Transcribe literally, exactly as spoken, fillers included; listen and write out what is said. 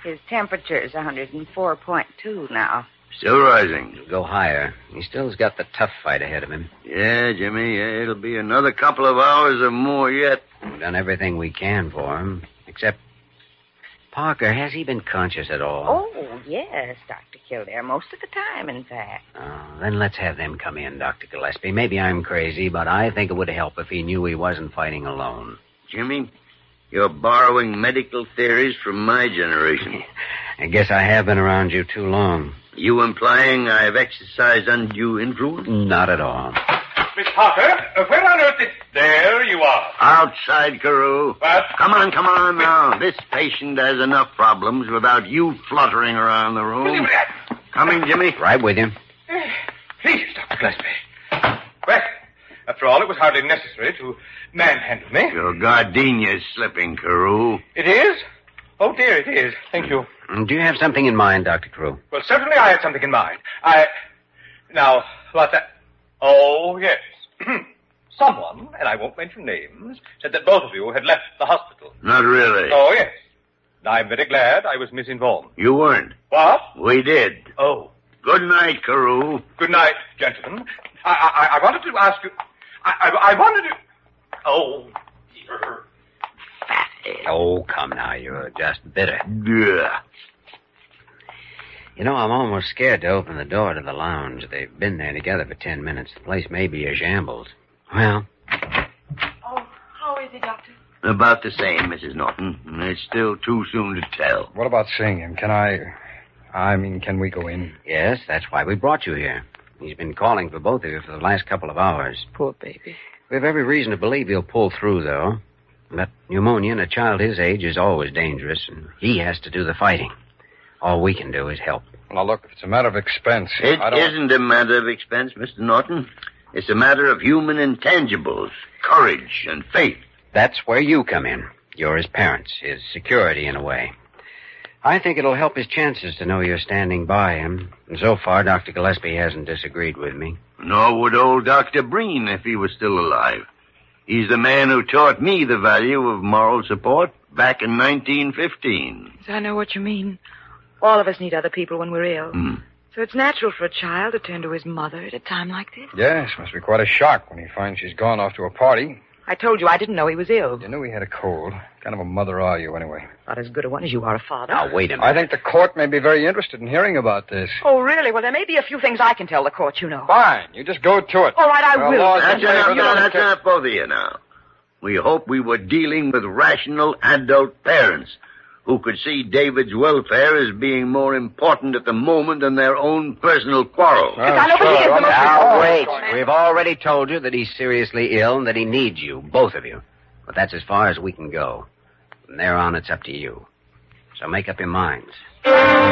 His temperature's one hundred four point two now. Still rising. It'll go higher. He still's got the tough fight ahead of him. Yeah, Jimmy, yeah, it'll be another couple of hours or more yet. We've done everything we can for him, except... Parker, has he been conscious at all? Oh, yes, Doctor Kildare, most of the time, in fact. Oh, then let's have them come in, Doctor Gillespie. Maybe I'm crazy, but I think it would help if he knew he wasn't fighting alone. Jimmy, you're borrowing medical theories from my generation. I guess I have been around you too long. You implying I've exercised undue influence? Not at all. Miss Parker, uh, where on earth did... There you are. Outside, Carew. What? Come on, come on now. This patient has enough problems without you fluttering around the room. Coming, Jimmy. Right with you. Uh, please, Doctor Gillespie. Well, after all, it was hardly necessary to manhandle me. Your gardenia's slipping, Carew. It is? Oh, dear, it is. Thank you. Do you have something in mind, Doctor Carew? Well, certainly I had something in mind. I... Now, what's that? Oh, yes. Someone, and I won't mention names, said that both of you had left the hospital. Not really. Oh, yes. I'm very glad I was misinformed. You weren't. What? We did. Oh. Good night, Carew. Good night, gentlemen. I, I, I wanted to ask you... I, I, I wanted to... Oh, dear. Oh, come now, you're just bitter. Yeah. You know, I'm almost scared to open the door to the lounge. They've been there together for ten minutes. The place may be a shambles. Well? Oh, how is he, Doctor? About the same, Missus Norton. It's still too soon to tell. What about seeing him? Can I... I mean, can we go in? Yes, that's why we brought you here. He's been calling for both of you for the last couple of hours. Poor baby. We have every reason to believe he'll pull through, though. But pneumonia in a child his age is always dangerous, and he has to do the fighting. All we can do is help. Now, look, if it's a matter of expense... It I don't... isn't a matter of expense, Mister Norton. It's a matter of human intangibles, courage and faith. That's where you come in. You're his parents, his security in a way. I think it'll help his chances to know you're standing by him. And so far, Doctor Gillespie hasn't disagreed with me. Nor would old Doctor Breen if he was still alive. He's the man who taught me the value of moral support back in nineteen fifteen. I know what you mean. All of us need other people when we're ill. Mm. So it's natural for a child to turn to his mother at a time like this. Yes, must be quite a shock when he finds she's gone off to a party. I told you I didn't know he was ill. You knew he had a cold. What kind of a mother are you, anyway? Not as good a one as you are a father. Now, wait a minute. I think the court may be very interested in hearing about this. Oh, really? Well, there may be a few things I can tell the court, you know. Fine. You just go to it. All right, I Well, will. laws That's in favor enough of the now. That's non- enough, both of you now. We hope we were dealing with rational adult parents who could see David's welfare as being more important at the moment than their own personal quarrel. Oh, I know, but he is the most- Now, wait. We've already told you that he's seriously ill and that he needs you, both of you. But that's as far as we can go. From there on, it's up to you. So make up your minds.